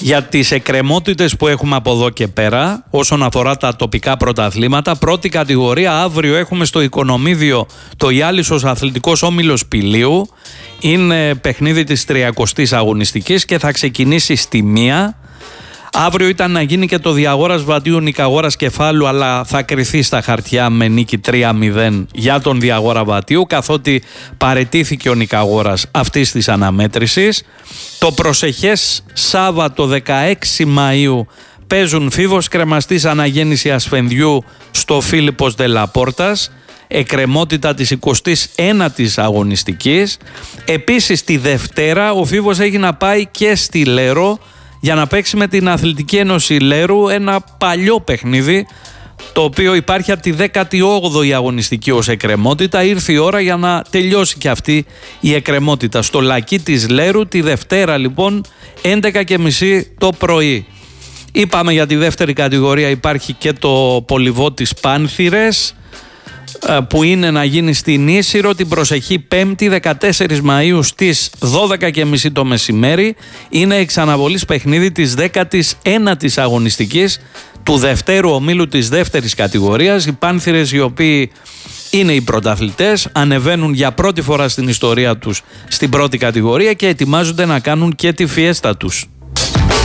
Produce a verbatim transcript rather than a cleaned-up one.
Για τις εκκρεμότητες που έχουμε από εδώ και πέρα όσον αφορά τα τοπικά πρωταθλήματα, πρώτη κατηγορία αύριο έχουμε στο Οικονομίδιο το Ιάλισσος Αθλητικός Όμιλος Πηλίου. Είναι παιχνίδι της τριακοστής αγωνιστικής και θα ξεκινήσει στη μία. Αύριο ήταν να γίνει και το Διαγόρας Βατίου Νικαγόρας Κεφάλου, αλλά θα κριθεί στα χαρτιά με νίκη τρία μηδέν για τον Διαγόρα Βατίου, καθότι παραιτήθηκε ο Νικαγόρας αυτής της αναμέτρησης. Το προσεχές Σάββατο δεκαέξι Μαΐου παίζουν Φίβος Κρεμαστής Αναγέννηση Ασφενδιού στο Φίλιππος Δελαπόρτας, εκκρεμότητα της εικοστής ένατης αγωνιστικής. Επίσης τη Δευτέρα ο Φίβος έχει να πάει και στη Λέρο για να παίξει με την Αθλητική Ένωση Λέρου, ένα παλιό παιχνίδι το οποίο υπάρχει από τη δέκατη όγδοη αγωνιστική ως εκκρεμότητα. Ήρθε η ώρα για να τελειώσει και αυτή η εκκρεμότητα στο Λακί της Λέρου τη Δευτέρα, λοιπόν, έντεκα και μισή το πρωί. Είπαμε για τη δεύτερη κατηγορία, υπάρχει και το Πολυβότης Πάνθυρες που είναι να γίνει στην Ίσυρο την προσεχή Πέμπτη δεκατέσσερις Μαΐου στις δώδεκα και μισή το μεσημέρι. Είναι εξαναβολής παιχνίδι της δέκατης ένατης αγωνιστικής του δευτέρου ομίλου της δεύτερης κατηγορίας. Οι Πάνθυρες, οι οποίοι είναι οι πρωταθλητές, ανεβαίνουν για πρώτη φορά στην ιστορία τους στην πρώτη κατηγορία και ετοιμάζονται να κάνουν και τη φιέστα τους.